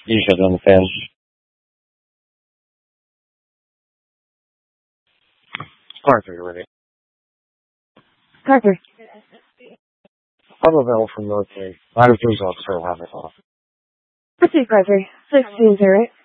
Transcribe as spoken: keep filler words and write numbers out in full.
You should understand. Parker, you ready? Parker. I'm available from military. I have results for a habit off. Proceed, Parker. sixteen, zero.